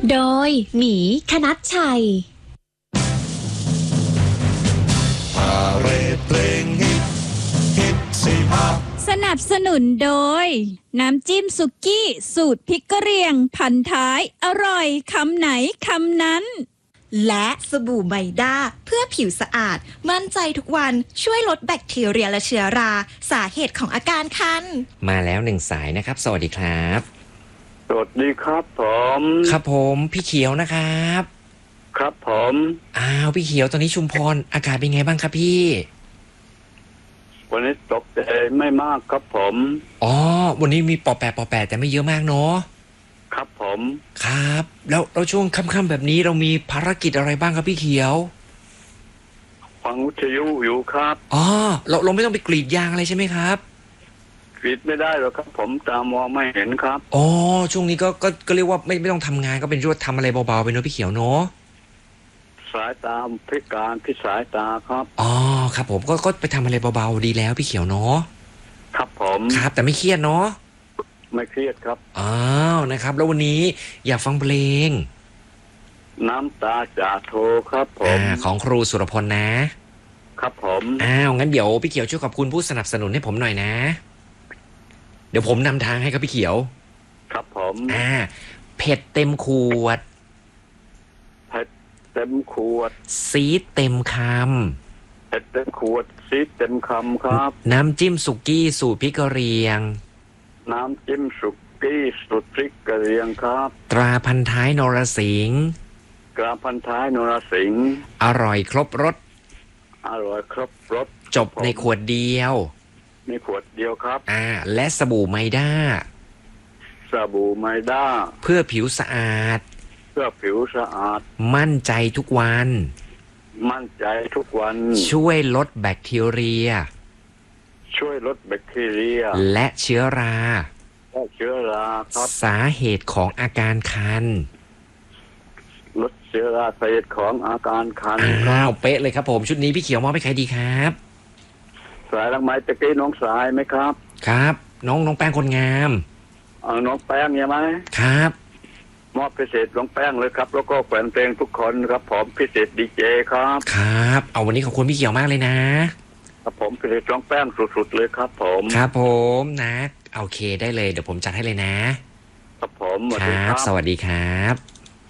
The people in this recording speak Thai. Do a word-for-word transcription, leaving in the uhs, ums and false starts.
โดยหมีคณัชชัยพาเรดเพลงฮิตฮิตสี่ภาคสนับสนุนโดยน้ำจิ้มสุกี้สูตรพริกกะเหรี่ยงพันท้ายอร่อยคำไหนคำนั้นและสบู่ไมด้าเพื่อผิวสะอาดมั่นใจทุกวันช่วยลดแบคทีเรียและเชื้อราสาเหตุของอาการคันมาแล้วหนึ่งสายนะครับสวัสดีครับสวัสดีครับผมครับผมพี่เขียวนะครับครับผมอ้าวพี่เขียวตอนนี้ชุมพรอากาศเป็นไงบ้างครับพี่วันนี้ตกแต่ไม่มากครับผมอ๋อวันนี้มีปอแปะปอแปะแต่ไม่เยอะมากเนาะครับผมครับแล้วเราช่วงค่ำๆแบบนี้เรามีภารกิจอะไรบ้างครับพี่เขียวฟังวิทยุอยู่ครับอ๋อเราเราไม่ต้องไปกรีดยางอะไรใช่ไหมครับกรีดไม่ได้หรอกครับผมตามองไม่เห็นครับอ๋อช่วงนี้ก็ก็ก็เรียกว่าไม่ไม่ต้องทำงานก็เป็นช่วงทำอะไรเบาๆไปเนาะพี่เขียวเนาะสายตาพิการที่สายตาครับอ๋อครับผมก็ก็ไปทำอะไรเบาๆดีแล้วพี่เขียวเนาะครับผมครับแต่ไม่เครียดเนาะไม่เครียดครับอ้าวนะครับแล้ววันนี้อยากฟังเพลงน้ำตาจ่าโทครับผมอ่าของครูสุรพลนะครับผมอ้าวงั้นเดี๋ยวพี่เขียวช่วยขอบคุณผู้สนับสนุนให้ผมหน่อยนะเดี๋ยวผมนำทางให้ครับพี่เขียวครับผมอ่าเผ็ดเต็มขวดเผ็ดเต็มขวดซีดเต็มคำเผ็ดเต็มขวดซีดเต็มคำครับน้ำจิ้มสุกี้สูตรพริกกะเหรี่ยงน้ำจิ้มสุกี้สูตรพริกกะเหรี่ยงครับตราพันท้ายนรสิงห์ตราพันท้ายนรสิงห์อร่อยครบรสอร่อยครบรสจบในขวดเดียวในขวดเดียวครับอ่าและสบู่ไมด้าสบู่ไมด้าเพื่อผิวสะอาดเพื่อผิวสะอาดมั่นใจทุกวันมั่นใจทุกวันช่วยลดแบคทีเรียช่วยลดแบคทีเรียและเชื้อราและเชื้อราครับสาเหตุของอาการคันลดเชื้อราสาเหตุของอาการคันอ้าวเป๊ะเลยครับผมชุดนี้พี่เขียวมอบให้ใครดีครับสายลังไม้ตะกี้น้องสายไหมครับครับน้องน้องแป้งคนงามเอาน้องแป้งใช่ไหมครับมอบพิเศษน้องแป้งเลยครับแล้วก็แฟนเพลงทุกคนครับผมพิเศษดีเจครับครับเอาวันนี้ขอบคุณพี่เขียวมากเลยนะครับผมพิเศษน้องแป้งสุดๆเลยครับผมครับผมนะโอเคได้เลยเดี๋ยวผมจัดให้เลยนะครับผมครับสวัสดีครับ